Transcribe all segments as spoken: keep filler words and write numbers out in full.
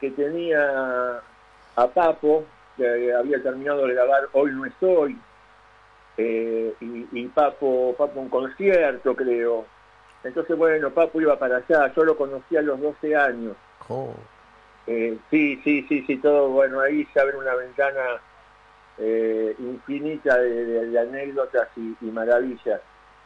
que tenía a Papo, que había terminado de grabar Hoy no estoy, eh, y, y Papo, Papo un concierto, creo. Entonces, bueno, Papo iba para allá, yo lo conocí a los doce años. Oh. Eh, sí, sí, sí, sí, todo, bueno, ahí se abre una ventana eh, infinita de, de, de anécdotas y, y maravillas.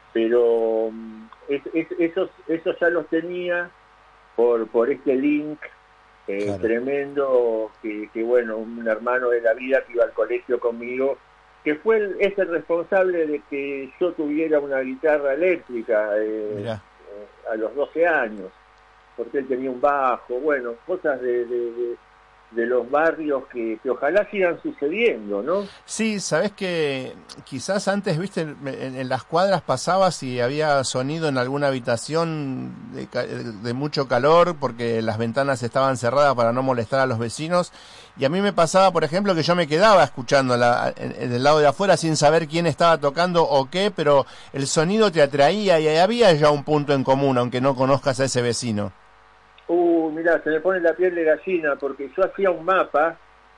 Pero es, es, esos, esos ya los tenía por, por este link eh, Claro. tremendo que, que, bueno, un hermano de la vida que iba al colegio conmigo, que fue el, es el responsable de que yo tuviera una guitarra eléctrica eh, Mirá. eh, a los doce años, porque él tenía un bajo, bueno, cosas de, de, de, de los barrios que, que ojalá sigan sucediendo, ¿no? Sí, sabés que quizás antes, viste, en, en las cuadras pasabas y había sonido en alguna habitación de, de mucho calor porque las ventanas estaban cerradas para no molestar a los vecinos, y a mí me pasaba, por ejemplo, que yo me quedaba escuchando la, en, en el lado de afuera sin saber quién estaba tocando o qué, pero el sonido te atraía y había ya un punto en común, aunque no conozcas a ese vecino. Uh, mirá, se me pone la piel de gallina, porque yo hacía un mapa,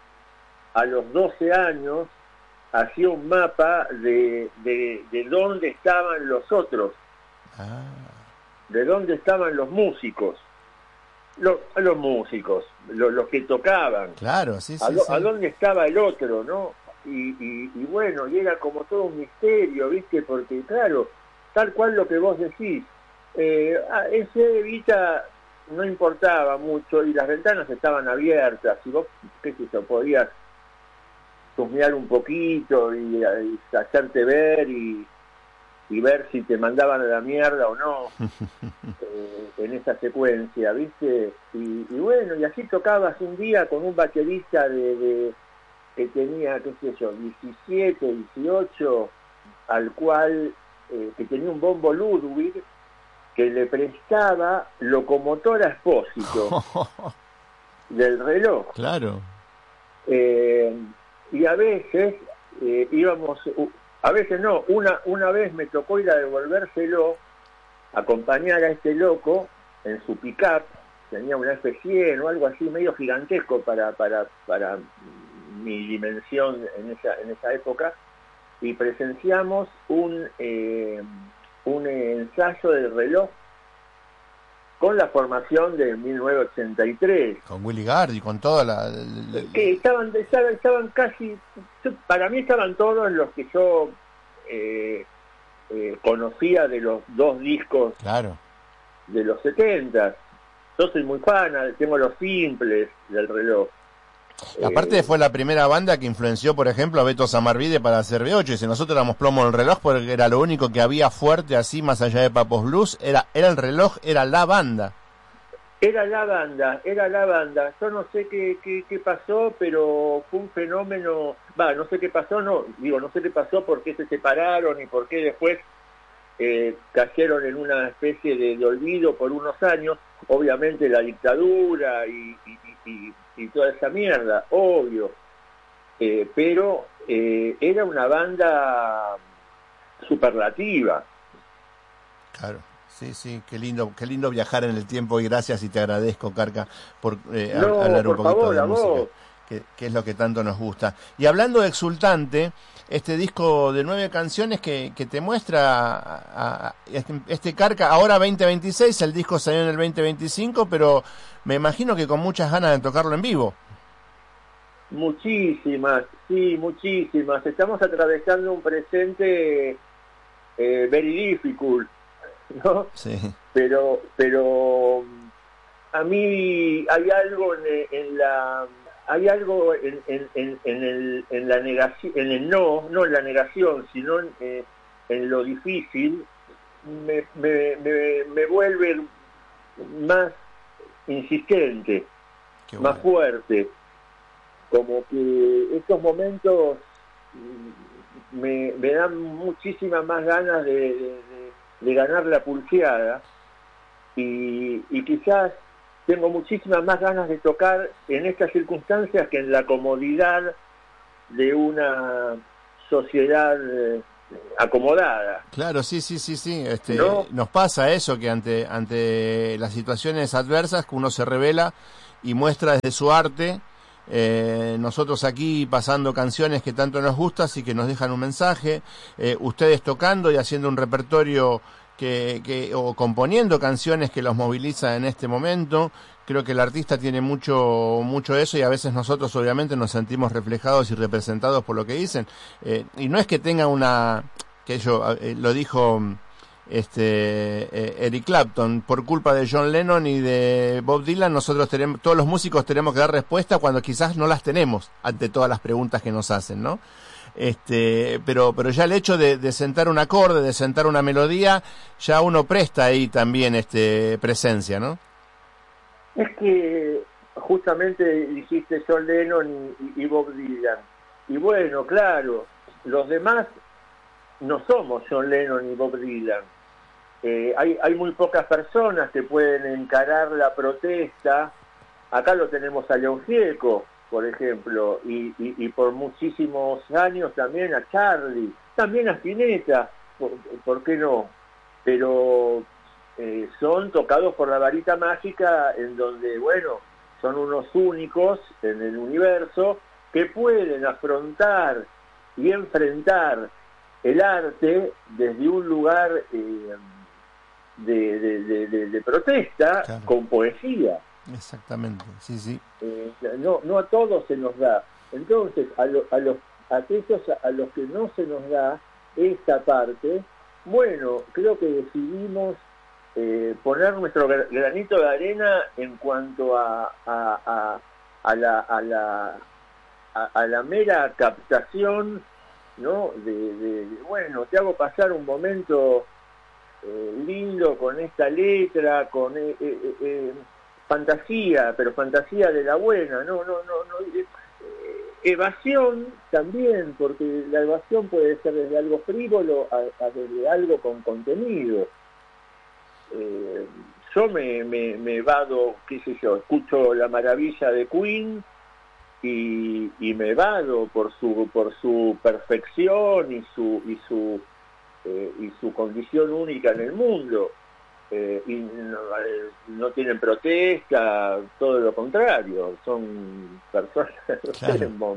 a los doce años, hacía un mapa de, de, de dónde estaban los otros, Ah. de dónde estaban los músicos, los, los músicos, los, los que tocaban, Claro, sí, sí, a, do, sí. a dónde estaba el otro, ¿no? Y, y, y bueno, y era como todo un misterio, ¿viste? Porque claro, tal cual lo que vos decís, eh, ese Evita no importaba mucho y las ventanas estaban abiertas y vos, qué sé yo, podías chusmear un poquito y, y hacerte ver y, y ver si te mandaban a la mierda o no eh, en esa secuencia, ¿viste? Y, y bueno, y así tocabas un día con un baterista de, de que tenía, qué sé yo, diecisiete, dieciocho, al cual, eh, que tenía un bombo Ludwig, que le prestaba locomotora Espósito del reloj. Claro. Eh, y a veces eh, íbamos, a veces no, una, una vez me tocó ir a devolvérselo, acompañar a este loco en su pick-up, tenía una F cien o algo así medio gigantesco para, para, para mi dimensión en esa, en esa época, y presenciamos un... Eh, un ensayo del reloj con la formación de mil novecientos ochenta y tres. Con Willy Gardy, con toda la... la, la... Que estaban, estaban, estaban casi... Para mí estaban todos los que yo eh, eh, conocía de los dos discos Claro. de los setenta. Yo soy muy fan, tengo los simples del reloj. Y aparte eh, fue la primera banda que influenció, por ejemplo, a Beto Samarvide para hacer B ocho. Y si nosotros éramos plomo en el reloj, porque era lo único que había fuerte así, más allá de Papos Blues, era, era el reloj, era la banda. Era la banda, era la banda. Yo no sé qué, qué, qué pasó, pero fue un fenómeno... Va, no sé qué pasó, no, digo, no sé qué pasó, por qué se separaron y por qué después eh, cayeron en una especie de, de olvido por unos años. Obviamente la dictadura y... y, y y toda esa mierda, obvio, eh, pero eh, era una banda superlativa. Claro, sí, sí, qué lindo, qué lindo viajar en el tiempo, y gracias y te agradezco, Carca, por eh, no, hablar por un poquito favor, de a música, vos. que, que es lo que tanto nos gusta. Y hablando de Exultante, este disco de nueve canciones que, que te muestra a, a este Carca, ahora veinte veintiséis, el disco salió en el veinte veinticinco, pero me imagino que con muchas ganas de tocarlo en vivo. Muchísimas, sí, muchísimas. Estamos atravesando un presente eh, very difficult, ¿no? Sí. Pero, pero a mí hay algo en, en la... Hay algo en, en, en, en, el, en la negación, en el no, no en la negación, sino en, eh, en lo difícil, me, me, me, me vuelve más insistente, Qué más bueno. fuerte, como que estos momentos me, me dan muchísimas más ganas de, de, de ganar la pulseada, y, y quizás tengo muchísimas más ganas de tocar en estas circunstancias que en la comodidad de una sociedad eh, acomodada. Claro, sí, sí, sí, sí. Este, ¿no? Nos pasa eso, que ante ante las situaciones adversas que uno se revela y muestra desde su arte. Eh, nosotros aquí pasando canciones que tanto nos gustan y que nos dejan un mensaje, eh, ustedes tocando y haciendo un repertorio que, que o componiendo canciones que los moviliza en este momento. Creo que el artista tiene mucho mucho de eso y a veces nosotros obviamente nos sentimos reflejados y representados por lo que dicen, eh, y no es que tenga una, que yo eh, lo dijo este eh, Eric Clapton, por culpa de John Lennon y de Bob Dylan nosotros tenemos, todos los músicos tenemos que dar respuesta cuando quizás no las tenemos ante todas las preguntas que nos hacen, ¿no? Este, pero pero ya el hecho de, de sentar un acorde, de sentar una melodía, ya uno presta ahí también este presencia, ¿no? Es que justamente dijiste John Lennon y, y Bob Dylan, y bueno, claro, los demás no somos John Lennon y Bob Dylan. Eh, hay, hay muy pocas personas que pueden encarar la protesta. Acá lo tenemos a León Gieco, por ejemplo, y, y, y por muchísimos años también a Charlie, también a Spinetta, ¿por, por qué no? Pero eh, son tocados por la varita mágica en donde, bueno, son unos únicos en el universo que pueden afrontar y enfrentar el arte desde un lugar eh, de, de, de, de, de protesta, claro, con poesía. Exactamente, sí, sí. Eh, no, no a todos se nos da. Entonces, a, lo, a los a aquellos a los que no se nos da esta parte, bueno, creo que decidimos eh, poner nuestro granito de arena en cuanto a, a, a, a la a la a, a la mera captación, ¿no? De, de, de, bueno, te hago pasar un momento eh, lindo con esta letra, con eh, eh, eh, fantasía, pero fantasía de la buena, no, no, no, no eh, evasión también, porque la evasión puede ser desde algo frívolo a, a desde algo con contenido. Eh, yo me, me, me evado, qué sé yo, escucho La Maravilla de Queen, Y, y me vado por su por su perfección y su y su eh, y su condición única en el mundo, eh, y no, no tienen protesta, todo lo contrario, son personas claro.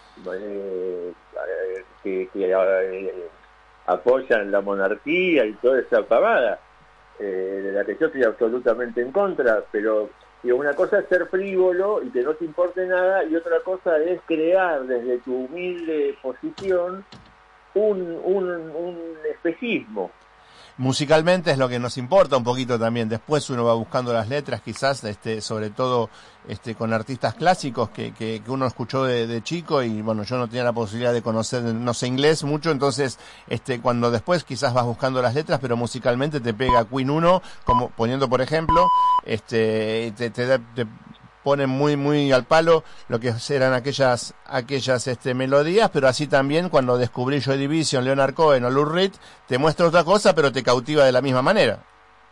eh, que, que eh, apoyan la monarquía y toda esa pavada, eh, de la que yo estoy absolutamente en contra, pero y una cosa es ser frívolo y que no te importe nada, y otra cosa es crear desde tu humilde posición un, un, un espejismo. Musicalmente es lo que nos importa un poquito también. Después uno va buscando las letras, quizás, este, sobre todo este, con artistas clásicos que, que, que uno escuchó de, de chico, y bueno, yo no tenía la posibilidad de conocer, no sé inglés mucho, entonces este, cuando después quizás vas buscando las letras, pero musicalmente te pega Queen uno, como poniendo por ejemplo, este, te, te, te ponen muy muy al palo lo que eran aquellas aquellas este melodías, pero así también cuando descubrí Joy Division, Leonard Cohen o Lou Reed, te muestra otra cosa, pero te cautiva de la misma manera.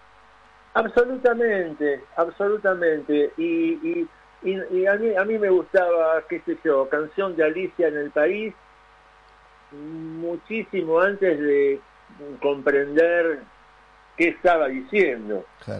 Absolutamente, absolutamente. Y, y, y, y a mí a mí me gustaba, qué sé yo, Canción de Alicia en el País, muchísimo antes de comprender qué estaba diciendo. Claro.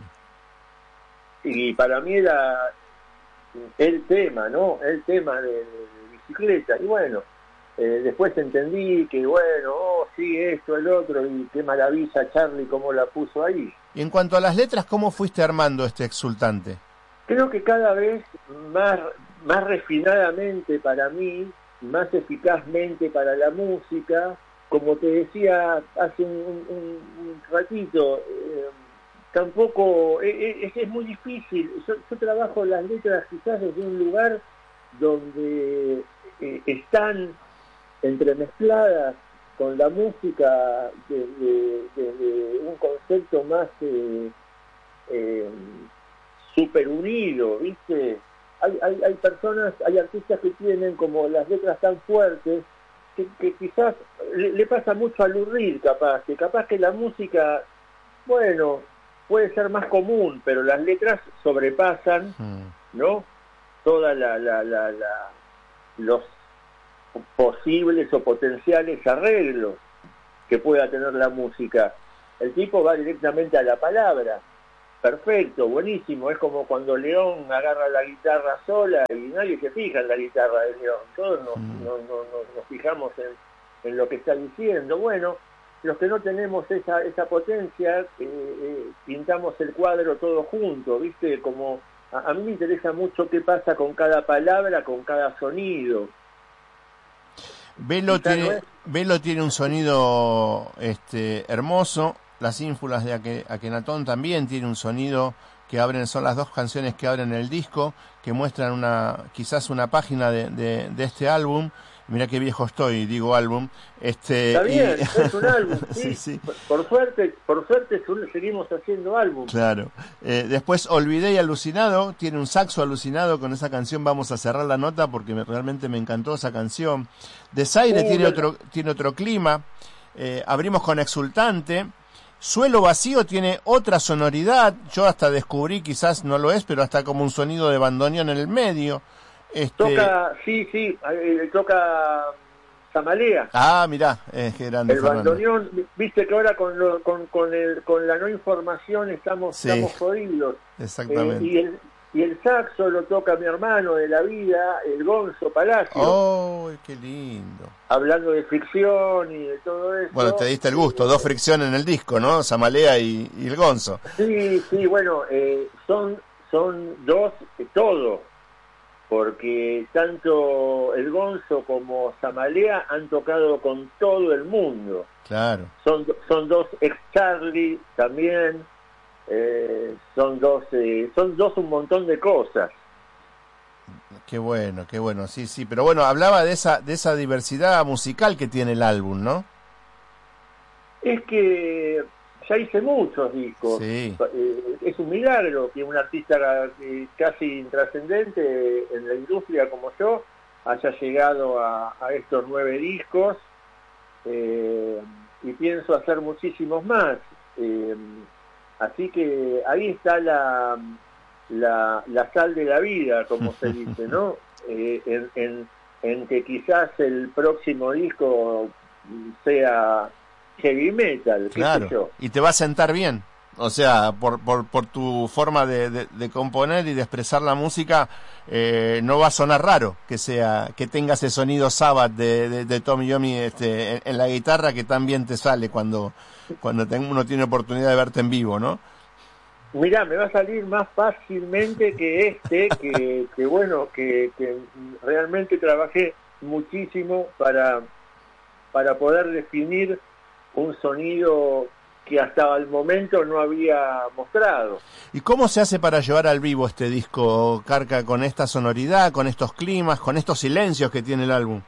Y para mí era el tema, ¿no? El tema de, de bicicleta. Y bueno, eh, después entendí que, bueno, oh, sí, esto, el otro, y qué maravilla Charlie cómo la puso ahí. Y en cuanto a las letras, ¿cómo fuiste armando este Exultante? Creo que cada vez más, más refinadamente para mí, más eficazmente para la música, como te decía hace un, un, un ratito, eh, tampoco, es, es muy difícil. Yo, yo trabajo las letras quizás desde un lugar donde eh, están entremezcladas con la música desde, desde un concepto más eh, eh, super unido, ¿viste? Hay, hay, hay personas, hay artistas que tienen como las letras tan fuertes que, que quizás le, le pasa mucho a Lou Reed, capaz, que capaz que la música, bueno, puede ser más común, pero las letras sobrepasan, ¿no? Toda la, la, la, la los posibles o potenciales arreglos que pueda tener la música. El tipo va directamente a la palabra. Perfecto, buenísimo. Es como cuando León agarra la guitarra sola y nadie se fija en la guitarra de León. Todos nos, Mm. nos, nos, nos fijamos en, en lo que está diciendo. Bueno, los que no tenemos esa, esa potencia, eh, eh, pintamos el cuadro todo junto, ¿viste? Como a, a mí me interesa mucho qué pasa con cada palabra, con cada sonido. Velo Quizá no tiene, es- Velo tiene un sonido este, hermoso. Las ínfulas de Aque- Akenatón también tiene un sonido que abren, son las dos canciones que abren el disco, que muestran una, quizás una página de, de, de este álbum. Mirá qué viejo estoy, digo álbum. Este, Está y... bien, es un álbum, sí, sí. sí. Por, por suerte, por suerte su- seguimos haciendo álbum. Claro. Eh, después Olvidé y Alucinado, tiene un saxo alucinado, con esa canción vamos a cerrar la nota porque me, realmente me encantó esa canción. Desaire Uh, tiene la- otro, tiene otro clima. Eh, abrimos con Exultante. Suelo Vacío tiene otra sonoridad, yo hasta descubrí, quizás no lo es, pero hasta como un sonido de bandoneón en el medio. Este, Toca, sí, sí, eh, toca Samalea. ah, mirá, es que grande El Fernando. bandoneón, viste que ahora con, lo, con, con, el, con la no información estamos, Sí, estamos jodidos. Eh, exactamente. y, el, y el saxo lo toca mi hermano de la vida, el Gonzo Palacio, ¡Oh, qué lindo! hablando de fricción y de todo eso. Bueno, te diste el gusto, dos fricciones en el disco, ¿no? Samalea y, y el Gonzo. Sí, sí, bueno, eh, son, son dos, eh, todo, porque tanto el Gonzo como Samalea han tocado con todo el mundo. Claro. Son, son dos ex Charlie también, eh, son dos, eh, son dos un montón de cosas. Qué bueno, qué bueno, sí, sí. Pero bueno, hablaba de esa, de esa diversidad musical que tiene el álbum, ¿no? Es que ya hice muchos discos. Sí. Eh, es un milagro que un artista eh, casi intrascendente en la industria como yo haya llegado a, a estos nueve discos, eh, y pienso hacer muchísimos más. Eh, así que ahí está la, la, la sal de la vida, como se dice, ¿no? Eh, en, en, en que quizás el próximo disco sea heavy metal, qué Claro. sé yo. Y te va a sentar bien. O sea, por, por, por tu forma de, de, de componer y de expresar la música, eh, no va a sonar raro que sea, que tenga ese sonido Sabbath de, de, de Tommy Yomi este, en, en la guitarra que tan bien te sale cuando, cuando ten- uno tiene oportunidad de verte en vivo, ¿no? Mirá, me va a salir más fácilmente que este, que, que bueno, que, que realmente trabajé muchísimo para, para poder definir un sonido que hasta el momento no había mostrado. ¿Y cómo se hace para llevar al vivo este disco, Carca, con esta sonoridad, con estos climas, con estos silencios que tiene el álbum?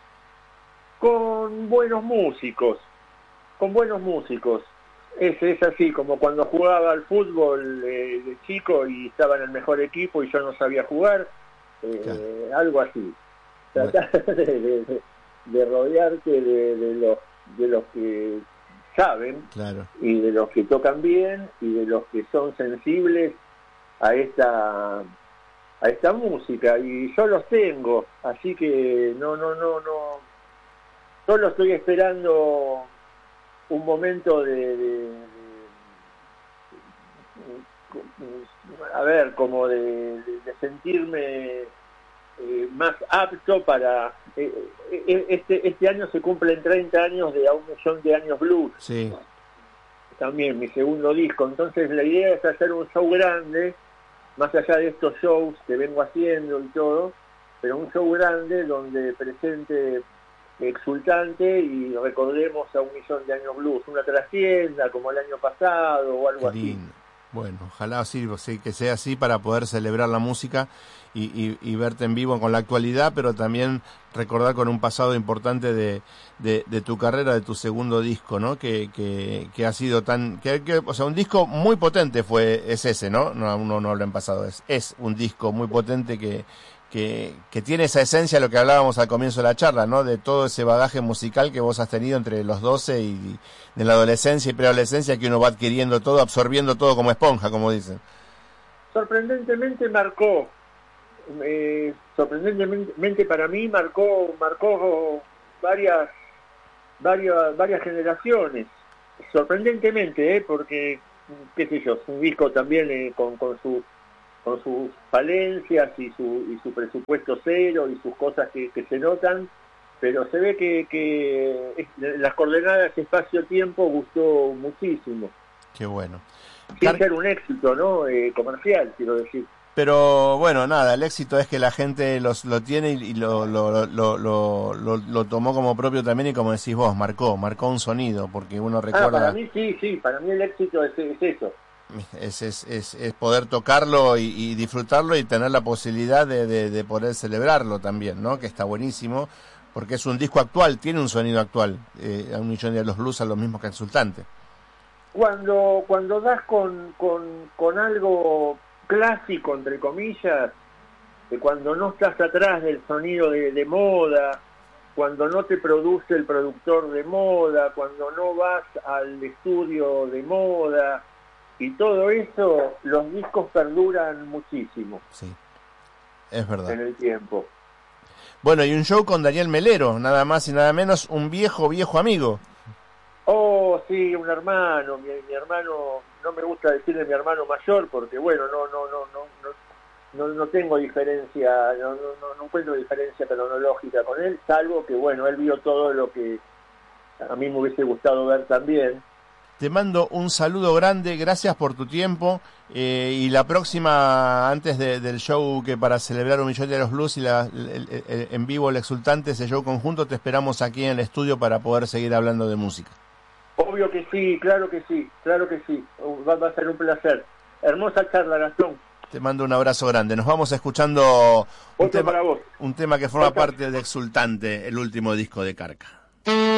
Con buenos músicos, con buenos músicos. Es, es así, como cuando jugaba al fútbol eh, de chico y estaba en el mejor equipo y yo no sabía jugar, eh, Claro. algo así. Tratar de, de, de rodearte de, de, los, de los que saben, Claro. y de los que tocan bien y de los que son sensibles a esta a esta música, y yo los tengo, así que no no no no solo estoy esperando un momento de, de, de a ver, como de, de, de sentirme eh, más apto para eh, eh, este este año se cumplen treinta años de A un millón de años blues, Sí. también mi segundo disco, entonces la idea es hacer un show grande, más allá de estos shows que vengo haciendo y todo, pero un show grande donde presente Exultante y recordemos A un millón de años blues, una trastienda como el año pasado o algo Qué así. lindo. Bueno, ojalá sí, sí, que sea así para poder celebrar la música y, y, y verte en vivo con la actualidad, pero también recordar con un pasado importante de, de, de tu carrera, de tu segundo disco, ¿no? Que, que, que ha sido tan, que, que, o sea, un disco muy potente fue, es ese, ¿no? No, uno no habla en pasado, es, es un disco muy potente que, que, que tiene esa esencia, lo que hablábamos al comienzo de la charla, ¿no? De todo ese bagaje musical que vos has tenido entre los doce y de la adolescencia y preadolescencia, que uno va adquiriendo todo, absorbiendo todo como esponja, como dicen. Sorprendentemente marcó, eh, sorprendentemente para mí marcó marcó varias varias varias generaciones, sorprendentemente, ¿eh? Porque qué sé yo, es un disco también eh, con, con, su, con sus falencias y su, y su presupuesto cero y sus cosas que, que se notan, pero se ve que, que las coordenadas espacio-tiempo gustó muchísimo. Qué bueno. Sin Car- ser un éxito, ¿no? Eh, comercial, quiero decir. Pero bueno, nada, el éxito es que la gente los, lo tiene y lo, lo, lo, lo, lo, lo tomó como propio también, y como decís vos, marcó, marcó un sonido, porque uno recuerda... Ah, para mí sí, sí, para mí el éxito es, es eso. Es, es, es, es poder tocarlo y, y disfrutarlo y tener la posibilidad de, de, de poder celebrarlo también, ¿no? Que está buenísimo, porque es un disco actual, tiene un sonido actual, eh, a un millón de los blues a lo mismo que Exultante. Cuando, cuando das con, con, con algo clásico, entre comillas, de cuando no estás atrás del sonido de, de moda, cuando no te produce el productor de moda, cuando no vas al estudio de moda y todo eso, los discos perduran muchísimo. Sí, es verdad. En el tiempo. Bueno, y un show con Daniel Melero, nada más y nada menos, un viejo, viejo amigo. Oh, sí, un hermano, mi, mi hermano, no me gusta decirle mi hermano mayor porque bueno, no, no, no, no, no, no, no tengo diferencia, no, no, no, no encuentro diferencia cronológica con él, salvo que bueno, él vio todo lo que a mí me hubiese gustado ver también. Te mando un saludo grande, gracias por tu tiempo, eh, y la próxima, antes de, del show que para celebrar un millón de los blues y la, el, el, el, en vivo el Exultante, ese show conjunto, te esperamos aquí en el estudio para poder seguir hablando de música. Obvio que sí, claro que sí, claro que sí, va, va a ser un placer. Hermosa charla, Gastón. Te mando un abrazo grande. Nos vamos escuchando un, Otro tema, para vos. un tema que forma Otro. parte de Exultante, el último disco de Carca.